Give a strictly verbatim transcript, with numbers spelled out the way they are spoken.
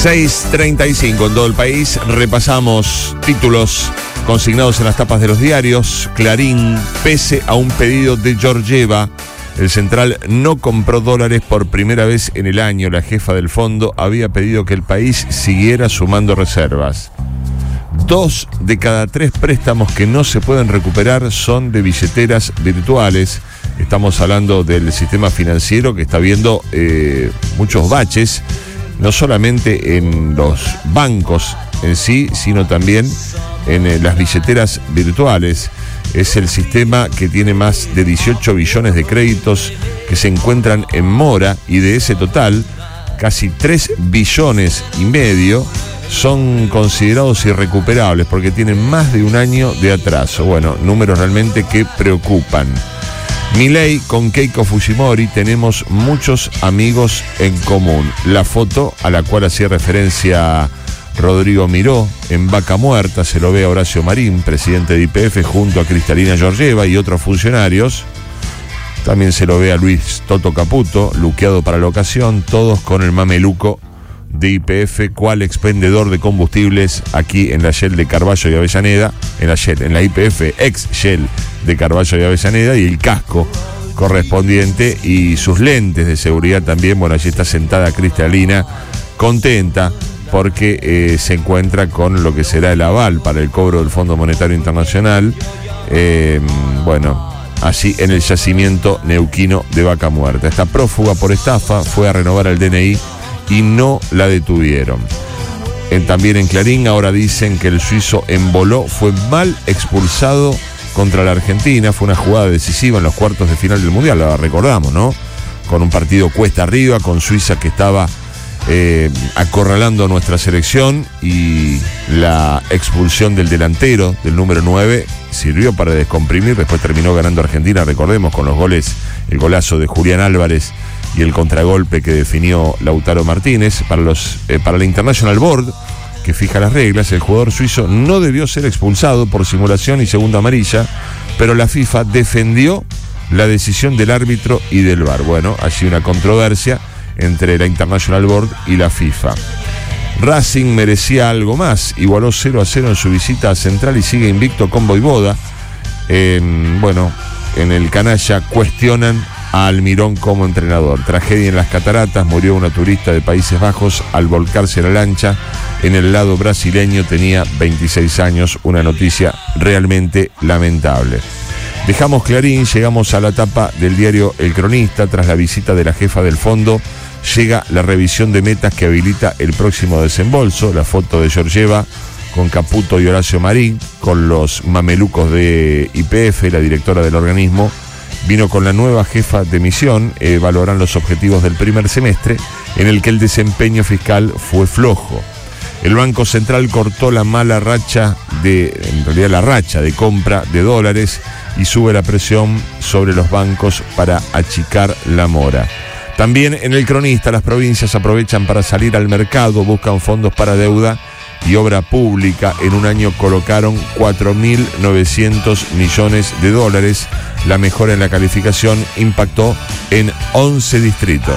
seis treinta y cinco en todo el país. Repasamos títulos consignados en las tapas de los diarios. Clarín, pese a un pedido de Georgieva, el central no compró dólares por primera vez en el año. La jefa del fondo había pedido que el país siguiera sumando reservas. Dos de cada tres préstamos que no se pueden recuperar son de billeteras virtuales. Estamos hablando del sistema financiero que está viendo eh, muchos baches, no solamente en los bancos en sí, sino también en eh, las billeteras virtuales. Es el sistema que tiene más de dieciocho billones de créditos que se encuentran en mora, y de ese total, casi tres billones y medio son considerados irrecuperables porque tienen más de un año de atraso. Bueno, números realmente que preocupan. Milei con Keiko Fujimori, tenemos muchos amigos en común. La foto a la cual hacía referencia Rodrigo Miró en Vaca Muerta, se lo ve a Horacio Marín, presidente de Y P F, junto a Cristalina Georgieva y otros funcionarios. También se lo ve a Luis Toto Caputo, luqueado para la ocasión, todos con el mameluco de Y P F, cual expendedor de combustibles aquí en la Shell de Carballo y Avellaneda, en la Shell, en la Y P F, ex Shell de Carballo y Avellaneda, y el casco correspondiente y sus lentes de seguridad también. Bueno, allí está sentada Cristalina, contenta porque eh, se encuentra con lo que será el aval para el cobro del Fondo Monetario Internacional, eh, bueno, así en el yacimiento neuquino de Vaca Muerta. Está prófuga por estafa, fue a renovar el D N I y no la detuvieron. En, también en Clarín ahora dicen que el suizo Emboló fue mal expulsado contra la Argentina. Fue una jugada decisiva en los cuartos de final del Mundial, la recordamos, ¿no? Con un partido cuesta arriba, con Suiza que estaba eh, acorralando a nuestra selección, y la expulsión del delantero, del número nueve, sirvió para descomprimir. Después terminó ganando Argentina, recordemos, con los goles, el golazo de Julián Álvarez y el contragolpe que definió Lautaro Martínez. Para los eh, para la International Board, que fija las reglas, el jugador suizo no debió ser expulsado por simulación y segunda amarilla, pero la FIFA defendió la decisión del árbitro y del V A R. Bueno, allí una controversia entre la International Board y la FIFA. Racing merecía algo más, igualó cero a cero en su visita a Central y sigue invicto con Voivoda. Eh, bueno, en el canalla cuestionan a Almirón como entrenador. Tragedia en las cataratas, murió una turista de Países Bajos al volcarse la lancha en el lado brasileño, tenía veintiséis años, una noticia realmente lamentable. Dejamos Clarín, llegamos a la tapa del diario El Cronista. Tras la visita de la jefa del fondo, llega la revisión de metas que habilita el próximo desembolso. La foto de Georgieva con Caputo y Horacio Marín, con los mamelucos de Y P F, la directora del organismo. Vino con la nueva jefa de misión, eh, valoran los objetivos del primer semestre, en el que el desempeño fiscal fue flojo. El Banco Central cortó la mala racha de, en realidad la racha de compra de dólares, y sube la presión sobre los bancos para achicar la mora. También en El Cronista, las provincias aprovechan para salir al mercado, buscan fondos para deuda y obra pública. En un año colocaron cuatro mil novecientos millones de dólares. La mejora en la calificación impactó en once distritos.